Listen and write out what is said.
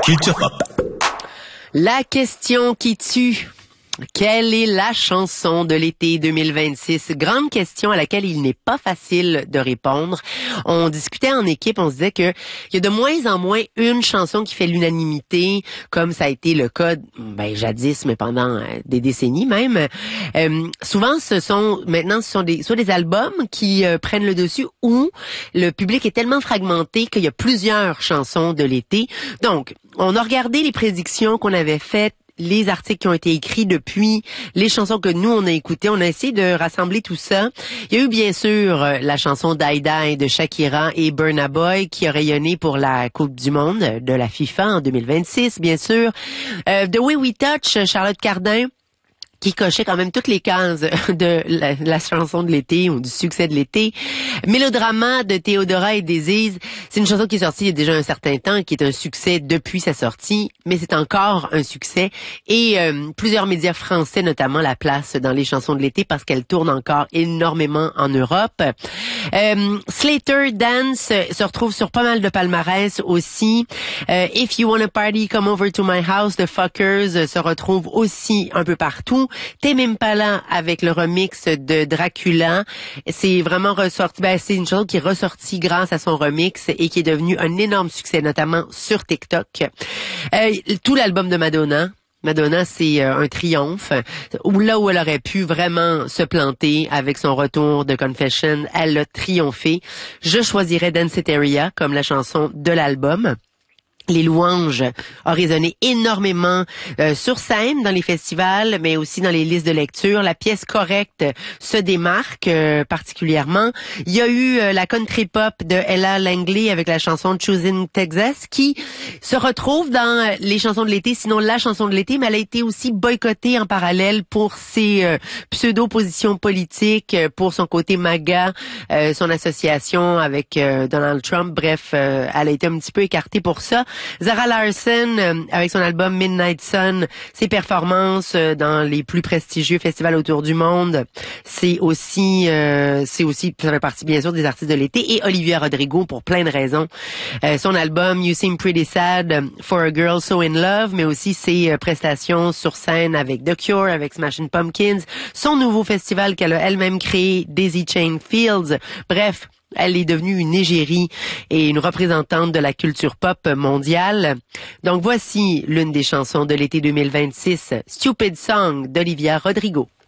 Culture Pop. La question qui tue. Quelle est la chanson de l'été 2026? Grande question à laquelle il n'est pas facile de répondre. On discutait en équipe, on se disait que il y a de moins en moins une chanson qui fait l'unanimité, comme ça a été le cas, jadis, mais pendant des décennies même. Souvent, ce sont soit des albums qui prennent le dessus, ou le public est tellement fragmenté qu'il y a plusieurs chansons de l'été. Donc, on a regardé les prédictions qu'on avait faites, les articles qui ont été écrits depuis, les chansons que nous, on a écoutées. On a essayé de rassembler tout ça. Il y a eu bien sûr la chanson Die Die de Shakira et Burna Boy qui a rayonné pour la Coupe du Monde de la FIFA en 2026, bien sûr. The Way We Touch, Charlotte Cardin, qui cochait quand même toutes les cases de la chanson de l'été ou du succès de l'été. Mélodrama de Théodora et Désise, c'est une chanson qui est sortie il y a déjà un certain temps, qui est un succès depuis sa sortie, mais c'est encore un succès. Et plusieurs médias français notamment la placent dans les chansons de l'été parce qu'elle tourne encore énormément en Europe. Slater Dance se retrouve sur pas mal de palmarès aussi. If You Wanna Party, Come Over to My House, The Fuckers se retrouve aussi un peu partout. Tame Impala avec le remix de Dracula, c'est vraiment ressorti, c'est une chanson qui est ressortie grâce à son remix et qui est devenu un énorme succès, notamment sur TikTok. Tout l'album de Madonna, c'est un triomphe. Là où elle aurait pu vraiment se planter avec son retour de Confession, elle a triomphé. Je choisirais Danceteria comme la chanson de l'album. Les louanges ont résonné énormément sur scène, dans les festivals, mais aussi dans les listes de lecture. La pièce correcte se démarque particulièrement. Il y a eu la country pop de Ella Langley avec la chanson Choosing Texas qui se retrouve dans les chansons de l'été, sinon la chanson de l'été, mais elle a été aussi boycottée en parallèle pour ses pseudo-positions politiques, pour son côté MAGA, son association avec Donald Trump. Bref, elle a été un petit peu écartée pour ça. Zara Larsson, avec son album Midnight Sun, ses performances dans les plus prestigieux festivals autour du monde, c'est aussi, ça fait partie bien sûr des artistes de l'été, et Olivia Rodrigo pour plein de raisons. Son album You Seem Pretty Sad for a Girl So in Love, mais aussi ses prestations sur scène avec The Cure, avec Smashing Pumpkins, son nouveau festival qu'elle a elle-même créé, Daisy Chain Fields. Bref, elle est devenue une égérie et une représentante de la culture pop mondiale. Donc voici l'une des chansons de l'été 2026, Stupid Song d'Olivia Rodrigo.